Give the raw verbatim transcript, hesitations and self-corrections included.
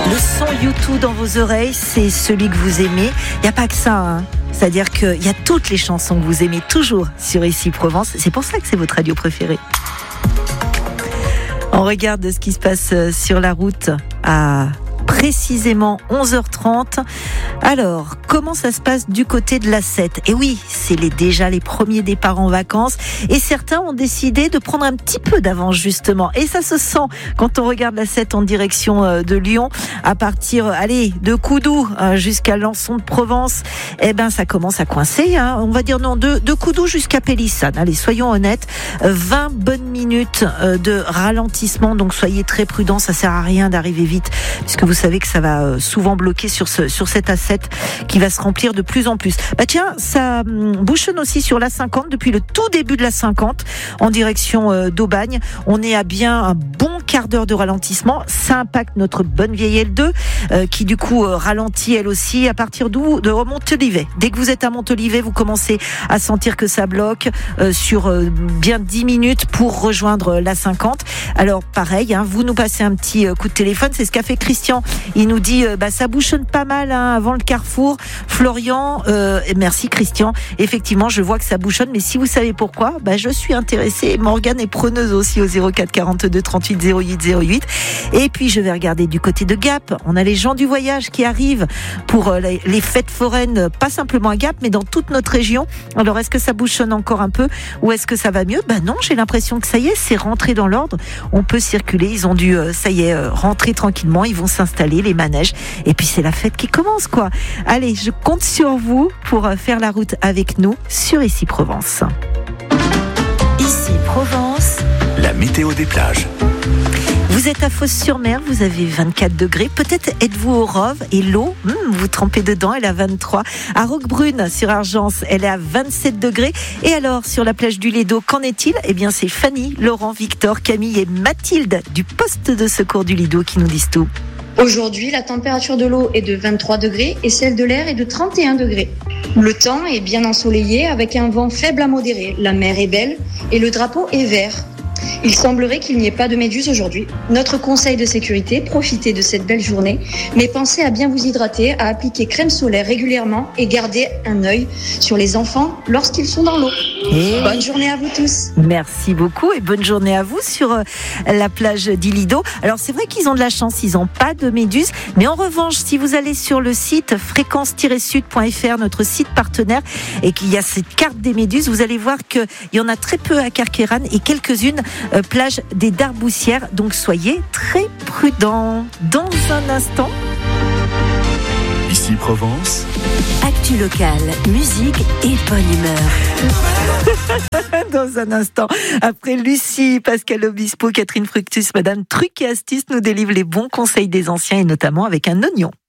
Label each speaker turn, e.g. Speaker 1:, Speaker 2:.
Speaker 1: Le son U deux dans vos oreilles, c'est celui que vous aimez. Il n'y a pas que ça, hein. C'est-à-dire qu'il y a toutes les chansons que vous aimez toujours sur Ici Provence. C'est pour ça que c'est votre radio préférée. On regarde ce qui se passe sur la route à précisément onze heures trente. Alors, comment ça se passe du côté de l'A sept ? Et oui, c'est les, déjà les premiers départs en vacances et certains ont décidé de prendre un petit peu d'avance justement. Et ça se sent quand on regarde l'A sept en direction de Lyon à partir, allez, de Coudou jusqu'à Lançon de Provence. Eh ben, ça commence à coincer, hein. On va dire non, de, de Coudou jusqu'à Pélissane. Allez, soyons honnêtes, vingt bonnes minutes de ralentissement, donc soyez très prudents, ça sert à rien d'arriver vite puisque vous savez que ça va souvent bloquer sur ce, sur cette A sept qui va se remplir de plus en plus. Bah tiens, ça bouchonne aussi sur l'A cinquante depuis le tout début de l'A cinquante en direction euh, d'Aubagne. On est à bien un bon quart d'heure de ralentissement. Ça impacte notre bonne vieille L deux euh, qui du coup euh, ralentit elle aussi à partir d'où de Montolivet. Dès que vous êtes à Montolivet, vous commencez à sentir que ça bloque euh, sur euh, bien dix minutes pour rejoindre l'A cinquante. Alors pareil, hein, vous nous passez un petit euh, coup de téléphone. C'est ce qu'a fait Christian. Il nous dit euh, bah ça bouchonne pas mal hein, avant le carrefour. Florian, euh, merci Christian. Effectivement, je vois que ça bouchonne, mais si vous savez pourquoi, bah je suis intéressée. Morgane est preneuse aussi au zéro quatre quarante-deux trente-huit zéro huit zéro huit. Et puis je vais regarder du côté de Gap. On a les gens du voyage qui arrivent pour euh, les, les fêtes foraines, pas simplement à Gap, mais dans toute notre région. Alors est-ce que ça bouchonne encore un peu ou est-ce que ça va mieux ? Bah non, j'ai l'impression que ça y est, c'est rentré dans l'ordre. On peut circuler. Ils ont dû, euh, ça y est, euh, rentrer tranquillement. Ils vont s'installer, les manèges. Et puis c'est la fête qui commence, quoi. Allez, je compte sur vous pour faire la route avec nous sur Ici Provence.
Speaker 2: Ici Provence, la météo des plages.
Speaker 1: Vous êtes à Fos-sur-Mer, vous avez vingt-quatre degrés. Peut-être êtes-vous au Rove et l'eau, hum, vous trempez dedans, elle est à vingt-trois. À Roquebrune, sur Argence, elle est à vingt-sept degrés. Et alors, sur la plage du Lédo, qu'en est-il ? Eh bien, c'est Fanny, Laurent, Victor, Camille et Mathilde du poste de secours du Lido qui nous disent tout.
Speaker 3: Aujourd'hui, la température de l'eau est de vingt-trois degrés et celle de l'air est de trente et un degrés. Le temps est bien ensoleillé avec un vent faible à modéré. La mer est belle et le drapeau est vert. Il semblerait qu'il n'y ait pas de méduses aujourd'hui. Notre conseil de sécurité, profitez de cette belle journée, mais pensez à bien vous hydrater, à appliquer crème solaire régulièrement et gardez un œil sur les enfants lorsqu'ils sont dans l'eau. Et bonne journée à vous tous.
Speaker 1: Merci beaucoup et bonne journée à vous sur euh, la plage d'Ilido. Alors c'est vrai qu'ils ont de la chance, ils n'ont pas de méduses, mais en revanche, si vous allez sur le site fréquence tiret sud point f r, notre site partenaire, et qu'il y a cette carte des méduses, vous allez voir qu'il y en a très peu à Carqueiranne et quelques-unes Euh, plage des Darboussières, donc soyez très prudents. Dans un instant,
Speaker 2: Ici Provence,
Speaker 4: actu locale, musique et bonne humeur.
Speaker 1: dans un instant, après Lucie, Pascal Obispo, Catherine Fructus, Madame Truc et Astuce nous délivre les bons conseils des anciens et notamment avec un oignon.